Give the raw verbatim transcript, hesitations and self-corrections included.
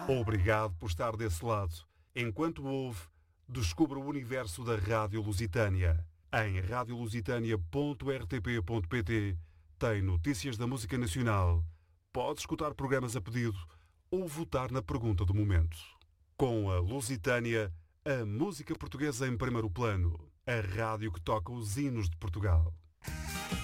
Obrigado por estar desse lado. Enquanto ouve, descubra o universo da Rádio Lusitânia. Em radio lusitânia ponto r t p ponto p t tem notícias da música nacional, pode escutar programas a pedido ou votar na pergunta do momento. Com a Lusitânia, a música portuguesa em primeiro plano. A rádio que toca os hinos de Portugal.